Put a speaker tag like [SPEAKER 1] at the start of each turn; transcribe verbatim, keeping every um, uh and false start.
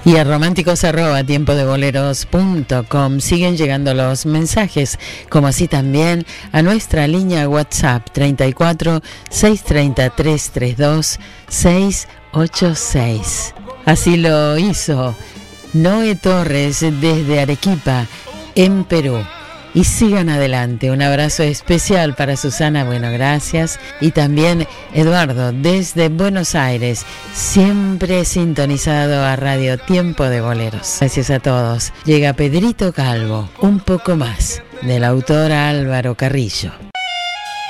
[SPEAKER 1] Y a románticos arroba tiempo de boleros punto com siguen llegando los mensajes, como así también a nuestra línea WhatsApp treinta y cuatro, seiscientos treinta, trescientos treinta y dos, seiscientos ochenta y seis. Así lo hizo Noé Torres desde Arequipa, en Perú. Y sigan adelante. Un abrazo especial para Susana, bueno, gracias. Y también Eduardo desde Buenos Aires, siempre sintonizado a Radio Tiempo de Boleros. Gracias a todos. Llega Pedrito Calvo, un poco más, del autor Álvaro Carrillo.